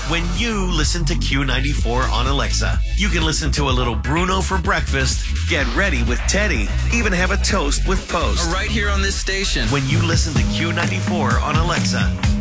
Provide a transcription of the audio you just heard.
When you listen to Q94 on Alexa, you can listen to a little Bruno for breakfast, get ready with Teddy, even have a toast with Post. Right here on this station. When you listen to Q94 on Alexa,